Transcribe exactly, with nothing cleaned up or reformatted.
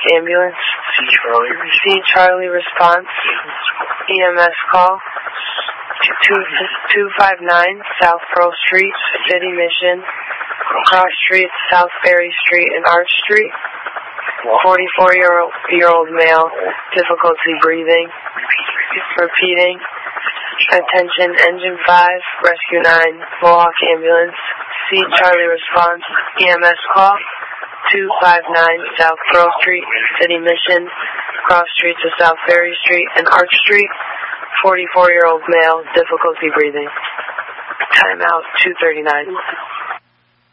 ambulance. C. Charlie response. C. Charlie response. E M S call. two five nine South Pearl Street, City Mission. Cross Street, South Ferry Street, and Arch Street. forty-four-year-old male, difficulty breathing. Repeating. Attention, Engine five, Rescue nine, Mohawk Ambulance. C. Charlie response. E M S call. two five nine South Pearl Street, City Mission. Cross Street to South Ferry Street and Arch Street. forty-four-year-old male, difficulty breathing. Timeout two thirty-nine.